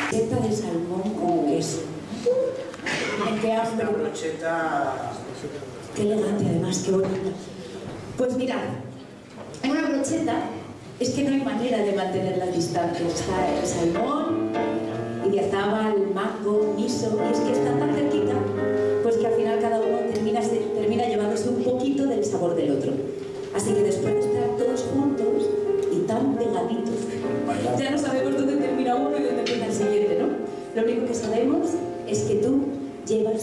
Brocheta de salmón con queso. ¡Qué hambre! Una brocheta... Qué elegante además, qué bonita. Pues mirad, en una brocheta es que no hay manera de mantener las distancias. Está el salmón, idiazábal, mango, miso, y es que están tan cerquita, pues que al final cada uno termina llevándose un poquito del sabor del otro. Así que después de estar todos juntos y tan pegaditos, ya no sabemos dónde termina uno y dónde empieza el siguiente, ¿no? Lo único que sabemos es que tú llevas